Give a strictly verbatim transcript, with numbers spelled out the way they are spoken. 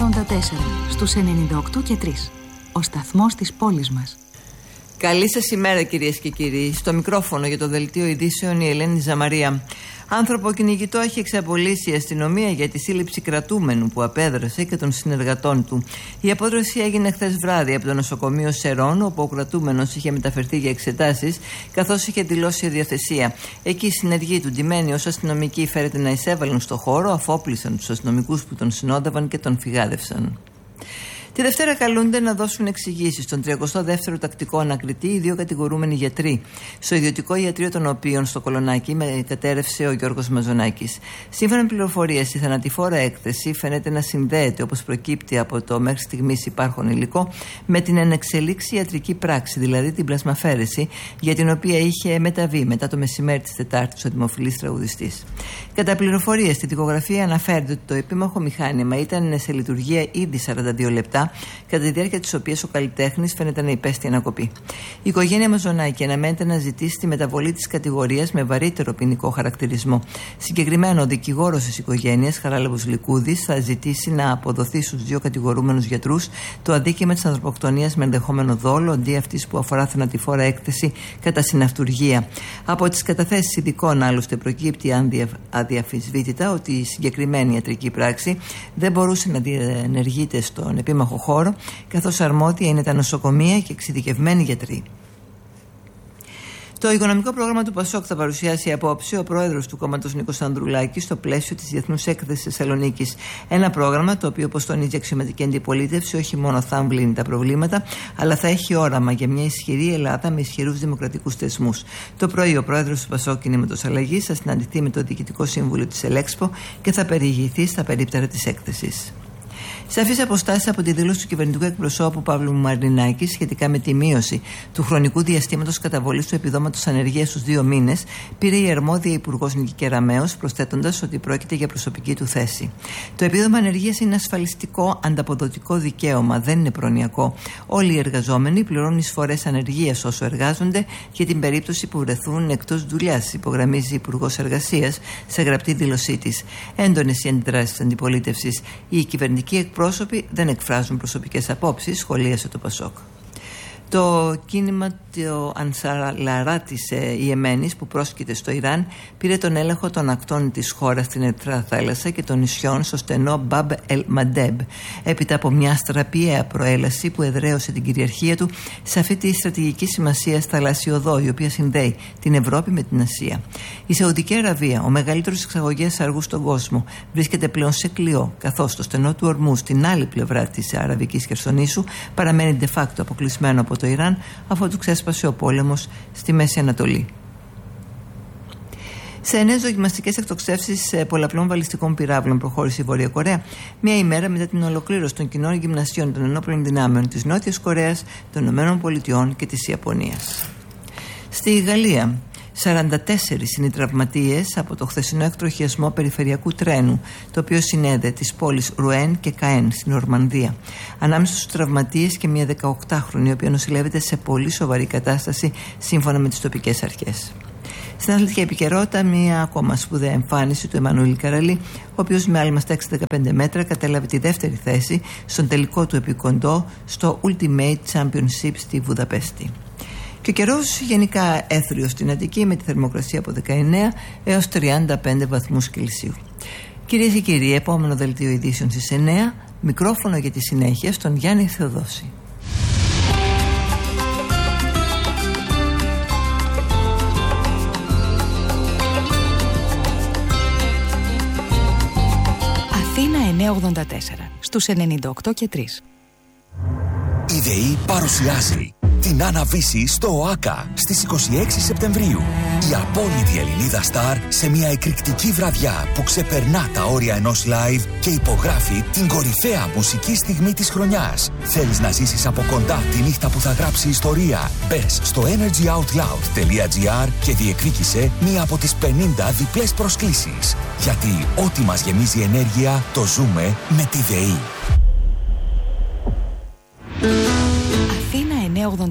ογδόντα τέσσερα στους ενενήντα οκτώ και τρία. Ο σταθμός της πόλης μας. Καλή σας ημέρα, κυρίες και κύριοι. Στο μικρόφωνο για το δελτίο ειδήσεων η Ελένη Ζαμαρία. Άνθρωπο κυνηγητό έχει εξαπολύσει η αστυνομία για τη σύλληψη κρατούμενου που απέδρασε και των συνεργατών του. Η απόδραση έγινε χθες βράδυ από το νοσοκομείο Σερών, όπου ο κρατούμενος είχε μεταφερθεί για εξετάσεις, καθώς είχε δηλώσει αδιαθεσία. Εκεί οι συνεργοί του, ντυμένοι ως αστυνομικοί, φέρεται να εισέβαλαν στο χώρο, αφόπλησαν τους αστυνομικούς που τον συνόδευαν και τον φυγάδευσαν. Τη Δευτέρα καλούνται να δώσουν εξηγήσεις στον τριακοστό δεύτερο τακτικό ανακριτή οι δύο κατηγορούμενοι γιατροί, στο ιδιωτικό ιατρείο των οποίων στο Κολονάκι κατέρευσε ο Γιώργος Μαζονάκης. Σύμφωνα με πληροφορίες, η θανατηφόρα έκθεση φαίνεται να συνδέεται, όπως προκύπτει από το μέχρι στιγμής υπάρχον υλικό, με την ενεξελίξη ιατρική πράξη, δηλαδή την πλασμαφέρεση, για την οποία είχε μεταβεί μετά το μεσημέρι της Τετάρτης ο δημοφιλής τραγουδιστής. Κατά πληροφορίες, στη δικογραφία αναφέρεται ότι το επίμαχο μηχάνημα ήταν σε λειτουργία ήδη σαράντα δύο λεπτά, κατά τη διάρκεια της οποίας ο καλλιτέχνης φαίνεται να υπέστη ανακοπή. Η οικογένεια Μαζονάκη αναμένεται να ζητήσει τη μεταβολή της κατηγορίας με βαρύτερο ποινικό χαρακτηρισμό. Συγκεκριμένα, ο δικηγόρος της οικογένειας, Χαράλαμπος Λικούδης, θα ζητήσει να αποδοθεί στους δύο κατηγορούμενους γιατρούς το αδίκημα της ανθρωποκτονίας με ενδεχόμενο δόλο, αντί αυτής που αφορά θανατηφόρα έκθεση κατά συναυτουργία. Από τις καταθέσεις ειδικών, άλλωστε, προκύπτει αδιαφυσβήτητα ότι η συγκεκριμένη ιατρική πράξη δεν μπορούσε να διενεργείται στον επίμαχο χώρο, καθώς αρμόδια είναι τα νοσοκομεία και εξειδικευμένοι γιατροί. Το οικονομικό πρόγραμμα του Πασόκ θα παρουσιάσει απόψε ο πρόεδρος του κόμματος Νίκος Ανδρουλάκη στο πλαίσιο της Διεθνούς Έκθεσης Θεσσαλονίκης. Ένα πρόγραμμα το οποίο, όπως τονίζει η αξιωματική αντιπολίτευση, όχι μόνο θα αμβλύνει τα προβλήματα, αλλά θα έχει όραμα για μια ισχυρή Ελλάδα με ισχυρούς δημοκρατικούς θεσμούς. Το πρωί, ο πρόεδρος του Πασόκ Κινήματος Αλλαγής θα συναντηθεί με το Διοικητικό Σύμβουλο της Ελέξπο και θα περιηγηθεί στα περίπτερα της έκθεσης. Σαφείς αποστάσεις από τη δήλωση του κυβερνητικού εκπροσώπου Παύλου Μαρινάκη σχετικά με τη μείωση του χρονικού διαστήματος καταβολής του επιδόματος ανεργίας στους δύο μήνες πήρε η αρμόδια Υπουργός Νίκη Κεραμέως, προσθέτοντας ότι πρόκειται για προσωπική του θέση. Το επίδομα ανεργίας είναι ασφαλιστικό ανταποδοτικό δικαίωμα, δεν είναι προνοιακό. Όλοι οι εργαζόμενοι πληρώνουν εισφορές ανεργίας όσο εργάζονται για την περίπτωση που βρεθούν εκτός δουλειάς, υπογραμμίζει η Υπουργός Εργασίας σε γραπτή δήλωσή της. Έντονες οι αντιδράσεις της αντιπολίτευσης. Οι κυβερνητικοί εκπρόσωποι δεν εκφράζουν προσωπικές απόψεις, σχολίασε το Πασόκ. Το κίνημα το Ανσαραλαρά της ε, Ιεμένης που πρόσκειται στο Ιράν πήρε τον έλεγχο των ακτών της χώρας στην Ερυθρά Θάλασσα και των νησιών στο στενό Μπαμπ Ελ Μαντέμπ, έπειτα από μια αστραπιαία προέλαση που εδραίωσε την κυριαρχία του σε αυτή τη στρατηγική σημασία θαλάσσιο οδό, η οποία συνδέει την Ευρώπη με την Ασία. Η Σαουδική Αραβία, ο μεγαλύτερος εξαγωγέας αργού στον κόσμο, βρίσκεται πλέον σε κλειό, καθώς το στενό του Ορμού στην άλλη πλευρά της Αραβικής Χερσονήσου παραμένει de facto αποκλεισμένο από το Ιράν, αφού του ξέσπασε ο πόλεμος στη Μέση Ανατολή. Σε νέες δοκιμαστικές εκτοξεύσεις πολλαπλών βαλιστικών πυράβλων προχώρησε η Βόρεια Κορέα, μία ημέρα μετά την ολοκλήρωση των κοινών γυμνασιών των ενόπλων δυνάμεων της Νότιας Κορέας, των Ηνωμένων Πολιτειών και της Ιαπωνίας. Στη Γαλλία, σαράντα τέσσερις είναι οι τραυματίες από το χθεσινό εκτροχιασμό περιφερειακού τρένου, το οποίο συνέδε τις πόλεις Ρουέν και Καέν στην Ορμανδία. Ανάμεσα στους τραυματίες και μια δεκαοκτάχρονη, η οποία νοσηλεύεται σε πολύ σοβαρή κατάσταση σύμφωνα με τις τοπικές αρχές. Στην αθλητική επικαιρότητα, μια ακόμα σπουδαία εμφάνιση του Εμμανουήλ Καραλή, ο οποίος με άλμα στα έξι δεκαπέντε μέτρα κατέλαβε τη δεύτερη θέση στον τελικό του επικοντό στο Ultimate Championship στη Βουδαπέστη. Και ο καιρός γενικά έθριος στην Αττική, με τη θερμοκρασία από δεκαεννέα έως τριάντα πέντε βαθμούς Κελσίου. Κυρίες και κύριοι, επόμενο δελτίο ειδήσεων στις εννέα, μικρόφωνο για τη συνέχεια στον Γιάννη Θεοδόση. Αθήνα εννιακόσια ογδόντα τέσσερα στους ενενήντα οκτώ και τρία. Η ΔΕΗ παρουσιάζει την Άννα-Βύση στο ΟΑΚΑ στις είκοσι έξι Σεπτεμβρίου. Η απόλυτη Ελληνίδα στάρ σε μια εκρηκτική βραδιά που ξεπερνά τα όρια ενός live και υπογράφει την κορυφαία μουσική στιγμή της χρονιάς. Θέλεις να ζήσεις από κοντά τη νύχτα που θα γράψει ιστορία? Μπες στο energy out loud τελεία gr και διεκδίκησε μία από τις πενήντα διπλές προσκλήσεις. Γιατί ό,τι μας γεμίζει ενέργεια το ζούμε με τη ΔΕΗ. Αθήνα εννιακόσια ογδόντα